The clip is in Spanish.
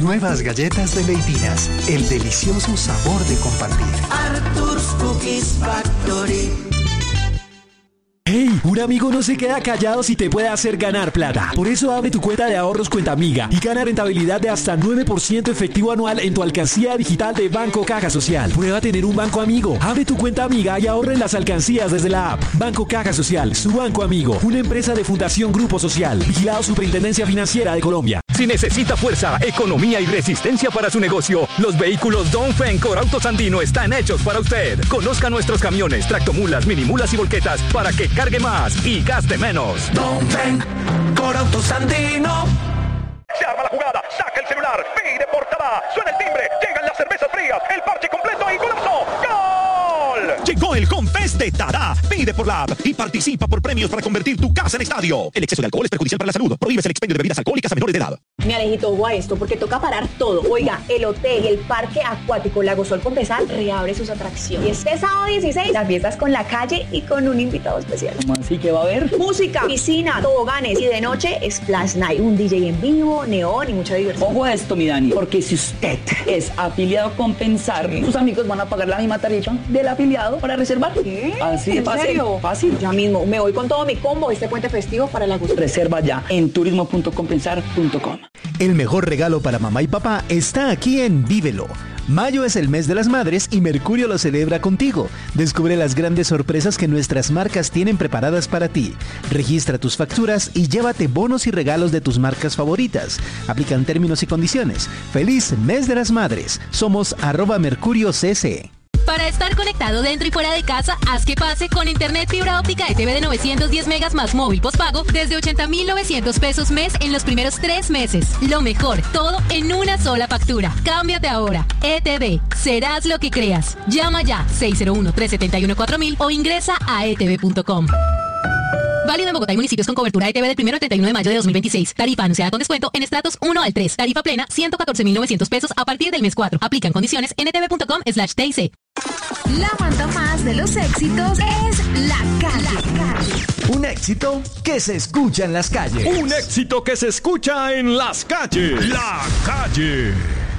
Nuevas galletas de Leitinas, el delicioso sabor de compartir. Arthur's Cookies Factory. ¡Hey! Un amigo no se queda callado si te puede hacer ganar plata. Por eso abre tu cuenta de ahorros Cuenta Amiga y gana rentabilidad de hasta 9% efectivo anual en tu alcancía digital de Banco Caja Social. Prueba a tener un banco amigo. Abre tu cuenta amiga y ahorra en las alcancías desde la app. Banco Caja Social, su banco amigo. Una empresa de Fundación Grupo Social. Vigilado Superintendencia Financiera de Colombia. Si necesita fuerza, economía y resistencia para su negocio, los vehículos Dongfeng Corautos Andino están hechos para usted. Conozca nuestros camiones, tractomulas, minimulas y volquetas para que cargue más y gaste menos. Dongfeng Corautos Andino. Se arma la jugada, saca el celular, pide portada, suena el timbre, llegan las cervezas frías, el parche completo y golazo. ¡Gol! Llegó el Confest de Tada. Pide por la app y participa por premios para convertir tu casa en estadio. El exceso de alcohol es perjudicial para la salud. Prohíbes el expendio de bebidas alcohólicas a menores de edad. Mi Alejito, ojo a esto, porque toca parar todo. Oiga, el hotel y el parque acuático Lago Sol Condesal reabre sus atracciones. Y este sábado 16, las fiestas con la calle y con un invitado especial. ¿Cómo así que va a haber? Música, piscina, toboganes y de noche Splash Night. Un DJ en vivo, neón y mucha diversión. Ojo a esto, mi Dani, porque si usted es afiliado a Compensar, sus amigos van a pagar la misma tarifa del afiliado para reservar. ¿Qué? Así de fácil. ¿Serio? Fácil. Ya mismo, me voy con todo mi combo este puente festivo para la gusto. Reserva ya en turismo.compensar.com. El mejor regalo para mamá y papá está aquí en Vívelo. Mayo es el mes de las madres y Mercurio lo celebra contigo. Descubre las grandes sorpresas que nuestras marcas tienen preparadas para ti. Registra tus facturas y llévate bonos y regalos de tus marcas favoritas. Aplican términos y condiciones. ¡Feliz mes de las madres! Somos @MercurioCC. Para estar conectado dentro y fuera de casa, haz que pase con internet fibra óptica ETV de 910 megas más móvil postpago desde 80,900 pesos mes en los primeros 3 meses. Lo mejor, todo en una sola factura. Cámbiate ahora. ETV, serás lo que creas. Llama ya 601-371-4000 o ingresa a etv.com. Válido en Bogotá y municipios con cobertura ETV del 1 al 31 de mayo de 2026. Tarifa anunciada con descuento en estratos 1 al 3. Tarifa plena 114,900 pesos a partir del mes 4. Aplican condiciones en etv.com/TIC. La banda más de los éxitos es La Calle. Un éxito que se escucha en las calles. Un éxito que se escucha en las calles. La Calle.